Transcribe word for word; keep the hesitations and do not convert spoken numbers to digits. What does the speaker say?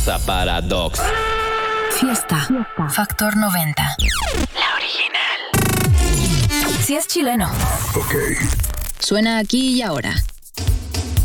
Paradox. Fiesta. Fiesta. Factor noventa. La original. Si es chileno. Ok. Suena aquí y ahora.